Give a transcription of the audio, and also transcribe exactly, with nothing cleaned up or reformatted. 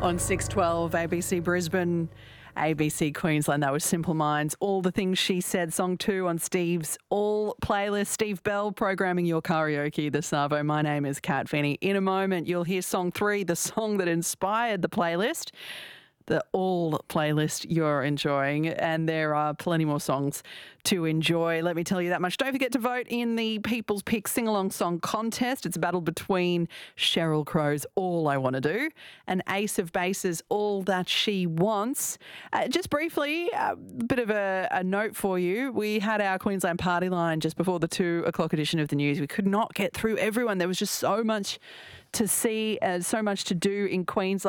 On six twelve A B C Brisbane, A B C Queensland. That was Simple Minds. All the Things She Said, song two on Steve's All playlist. Steve Bell programming your karaoke this Savo. My name is Kat Finney. In a moment, you'll hear song three, the song that inspired the playlist. The All playlist you're enjoying, and there are plenty more songs to enjoy. Let me tell you that much. Don't forget to vote in the People's Pick Sing-Along Song Contest. It's a battle between Sheryl Crow's All I Want to Do and Ace of Base's All That She Wants. Uh, just briefly, a bit of a, a note for you. We had our Queensland party line just before the two o'clock edition of the news. We could not get through everyone. There was just so much to see, uh, so much to do in Queensland.